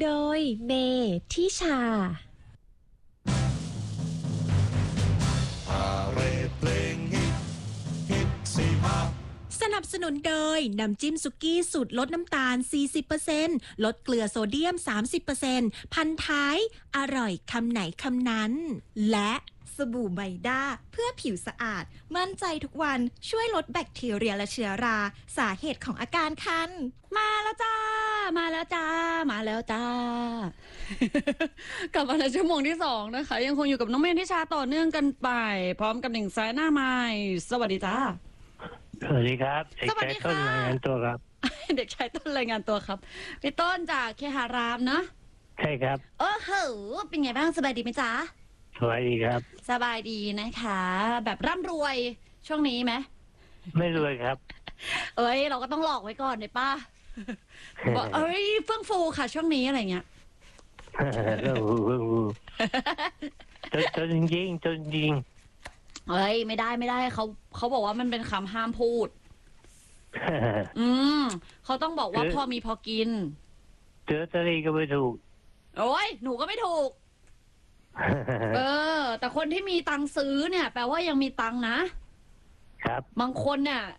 โดยเมทิชาสนับสนุนโดยน้ำจิ้มสุกี้สูตรลดน้ำตาล 40% ลดเกลือโซเดียม 30% พันท้ายอร่อยคำไหนคำนั้นและสบู่ไบด้าเพื่อผิวสะอาดมั่นใจทุกวันช่วยลดแบคทีเรียและเชื้อราสาเหตุของอาการคันมาแล้วจ้ากลับมาในชั่วโมงที่2นะคะยังคงอยู่กับน้องเมนทิชาต่อเนื่องกันไปพร้อมกับหนึ่งสายหน้าไม้สวัสดีจ้าสวัสดีครับเด็กชายต้นรายงานตัวครับเด็กชายต้นรายงานตัวครับพี่ต้นจากเคหารามนะใช่ครับโอ้โหเป็นไงบ้างสบายดีไหมจ๊ะสวัสดีครับสบายดีนะคะแบบร่ำรวยช่วงนี้ไหมไม่รวยครับเอ้ยเราก็ต้องหลอกไว้ก่อนเลยป้าบอกเอ้ยเฟื่องฟูค่ะช่วงนี้อะไรเงี้ยเจนจริงเอ้ยไม่ได้เขาบอกว่ามันเป็นคำห้ามพูดเขาต้องบอกว่าพอมีพอกินเจอตะลีก็ไม่ถูกโอ้ยหนูก็ไม่ถูกแต่คนที่มีตังซื้อเนี่ยแปลว่ายังมีตังนะครับบางคนเนี่ย